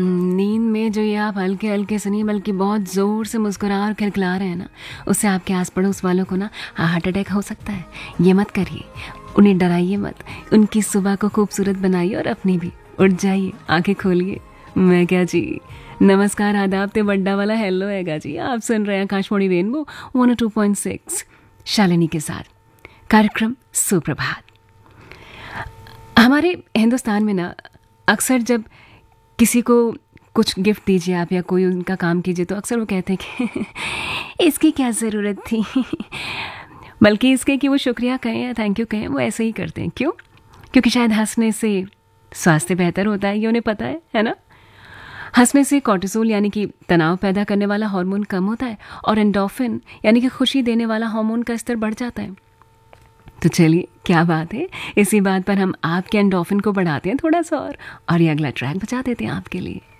नींद में जो ये आप हल्के हल्के से नहीं बल्कि बहुत ज़ोर से मुस्कुरा और खिलखिला रहे हैं ना, उससे आपके आस पड़ोस वालों को ना हार्ट अटैक हो सकता है। ये मत करिए, उन्हें डराइए मत, उनकी सुबह को खूबसूरत बनाइए और अपनी भी। उठ जाइए, आंखें खोलिए। मैं क्या जी, नमस्कार, आदाब ते बड्डा वाला हेलो हैगा जी। आप सुन रहे हैं आकाशवाणी रेनबो 102.6 शालिनी के साथ कार्यक्रम सुप्रभात। हमारे हिंदुस्तान में ना अक्सर जब किसी को कुछ गिफ्ट दीजिए आप या कोई उनका काम कीजिए तो अक्सर वो कहते हैं कि इसकी क्या ज़रूरत थी। बल्कि इसके कि वो शुक्रिया कहें या थैंक यू कहें, वो ऐसे ही करते हैं। क्यों? क्योंकि शायद हंसने से स्वास्थ्य बेहतर होता है, ये उन्हें पता है ना। हंसने से कॉर्टिसोल यानी कि तनाव पैदा करने वाला हार्मोन कम होता है और एंडोर्फिन यानी कि खुशी देने वाला हार्मोन का स्तर बढ़ जाता है। तो चलिए, क्या बात है, इसी बात पर हम आपके एंडोर्फिन को बढ़ाते हैं थोड़ा सा और ये अगला ट्रैक बजा देते हैं आपके लिए।